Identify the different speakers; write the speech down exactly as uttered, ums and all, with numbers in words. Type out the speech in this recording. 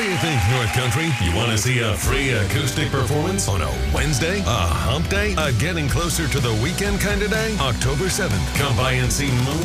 Speaker 1: do you think, North Country? You want to see a free acoustic performance on a Wednesday? A hump day? A getting closer to the weekend kind of day? October seventh, come by and see Moon